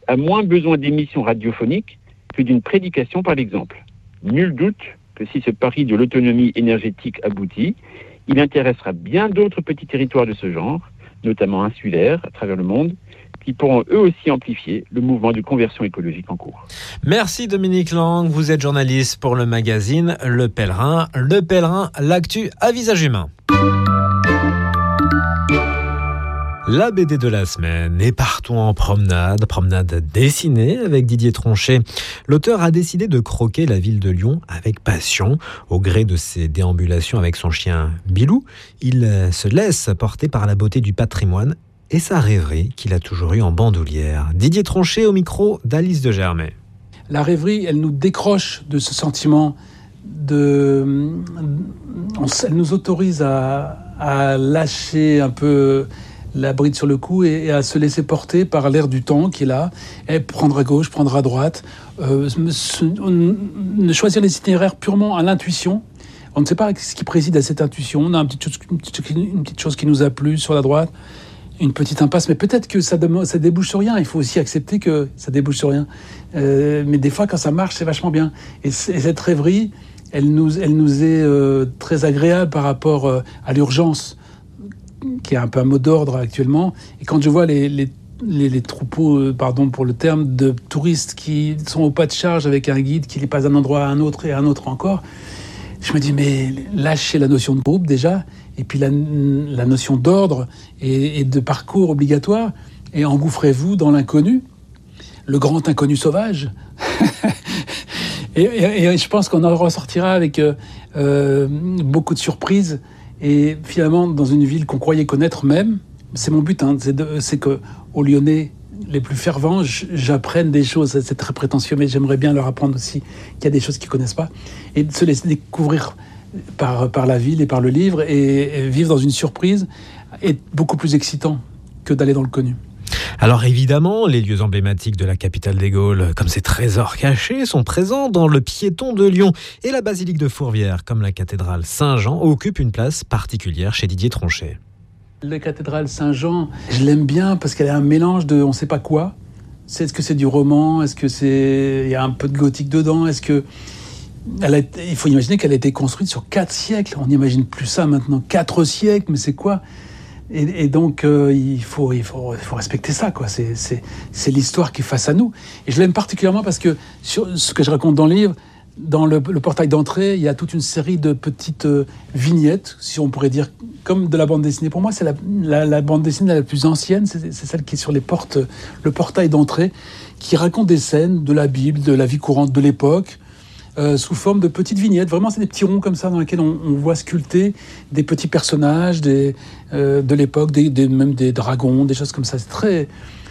a moins besoin d'émissions radiophoniques que d'une prédication par l'exemple. Nul doute que si ce pari de l'autonomie énergétique aboutit, il intéressera bien d'autres petits territoires de ce genre, notamment insulaires à travers le monde, qui pourront eux aussi amplifier le mouvement de conversion écologique en cours. Merci Dominique Lang, vous êtes journaliste pour le magazine Le Pèlerin. Le Pèlerin, l'actu à visage humain. La BD de la semaine est Partons en promenade dessinée avec Didier Tronchet. L'auteur a décidé de croquer la ville de Lyon avec passion. Au gré de ses déambulations avec son chien Bilou, il se laisse porter par la beauté du patrimoine et sa rêverie qu'il a toujours eue en bandoulière. Didier Tronchet au micro d'Alice de Germay. La rêverie, elle nous décroche de ce sentiment elle nous autorise à lâcher un peu la bride sur le cou et à se laisser porter par l'air du temps qui est là, et prendre à gauche, prendre à droite, ne choisir les itinéraires purement à l'intuition. On ne sait pas ce qui préside à cette intuition. On a une petite chose qui nous a plu sur la droite, une petite impasse, mais peut-être que ça débouche sur rien. Il faut aussi accepter que ça débouche sur rien. Mais des fois, quand ça marche, c'est vachement bien. Et cette rêverie, elle nous est très agréable par rapport à l'urgence, qui est un peu un mot d'ordre actuellement. Et quand je vois les troupeaux, pardon pour le terme, de touristes qui sont au pas de charge avec un guide qui les passe d'un endroit à un autre et à un autre encore, je me dis, mais lâchez la notion de groupe déjà, et puis la notion d'ordre et de parcours obligatoire, et engouffrez-vous dans l'inconnu, le grand inconnu sauvage. et je pense qu'on en ressortira avec beaucoup de surprises. Et finalement, dans une ville qu'on croyait connaître même, c'est mon but, c'est qu'aux Lyonnais les plus fervents, j'apprenne des choses. C'est très prétentieux, mais j'aimerais bien leur apprendre aussi qu'il y a des choses qu'ils ne connaissent pas. Et de se laisser découvrir par la ville et par le livre, et vivre dans une surprise est beaucoup plus excitant que d'aller dans le connu. Alors évidemment, les lieux emblématiques de la capitale des Gaules, comme ces trésors cachés, sont présents dans le piéton de Lyon. Et la basilique de Fourvière, comme la cathédrale Saint-Jean, occupe une place particulière chez Didier Tronchet. La cathédrale Saint-Jean, je l'aime bien parce qu'elle est un mélange de on ne sait pas quoi. Est-ce que c'est du roman ? Est-ce que il y a un peu de gothique dedans ? Il faut imaginer qu'elle a été construite sur 4 siècles. On n'imagine plus ça maintenant. 4 siècles, mais c'est quoi ? Et donc, il faut respecter ça, quoi. C'est l'histoire qui est face à nous. Et je l'aime particulièrement parce que, sur ce que je raconte dans le livre, dans le portail d'entrée, il y a toute une série de petites vignettes, si on pourrait dire, comme de la bande dessinée. Pour moi, c'est la bande dessinée la plus ancienne, c'est celle qui est sur les portes, le portail d'entrée, qui raconte des scènes de la Bible, de la vie courante de l'époque, sous forme de petites vignettes. Vraiment, c'est des petits ronds comme ça dans lesquels on voit sculpter des petits personnages de l'époque, même des dragons, des choses comme ça. C'est très,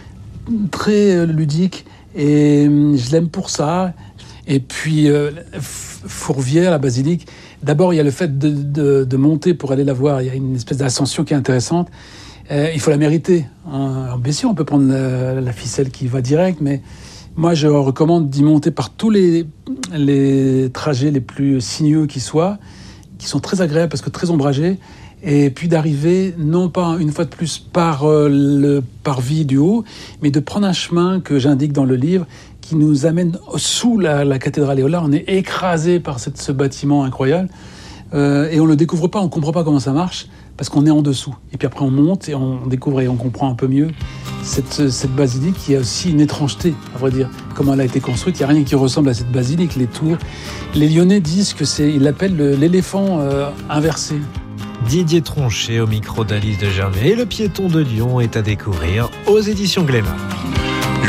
très ludique et je l'aime pour ça. Et puis, Fourvière, la basilique, d'abord, il y a le fait de monter pour aller la voir. Il y a une espèce d'ascension qui est intéressante. Il faut la mériter. Alors, bien sûr, on peut prendre la ficelle qui va direct, mais moi, je recommande d'y monter par tous les trajets les plus sinueux qui soient, qui sont très agréables parce que très ombragés, et puis d'arriver, non pas une fois de plus par le parvis du haut, mais de prendre un chemin que j'indique dans le livre, qui nous amène sous la cathédrale. Et là, on est écrasé par ce bâtiment incroyable, et on le découvre pas, on comprend pas comment ça marche, parce qu'on est en dessous. Et puis après, on monte et on découvre et on comprend un peu mieux cette basilique qui a aussi une étrangeté, à vrai dire. Comment elle a été construite, il n'y a rien qui ressemble à cette basilique, les tours. Les Lyonnais disent ils l'appellent l'éléphant inversé. Didier Tronchet au micro d'Alice de Germay. Et le piéton de Lyon est à découvrir aux éditions Glénat.